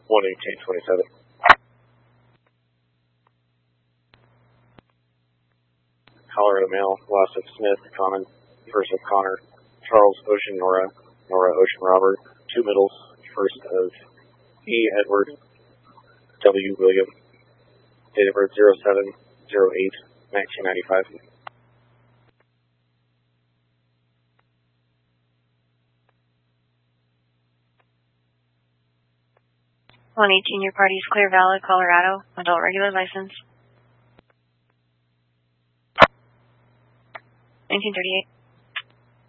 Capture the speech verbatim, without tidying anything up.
one eighteen twenty-seven. Colorado male, last of Smith, Common, first of Connor, Charles Ocean Nora, Nora Ocean Robert, two middles, first of E. Edward, W. William, date of birth zero seven zero eight nineteen ninety-five. one eighteen, your party is Clear Valley, Colorado, adult regular license. nineteen thirty-eight.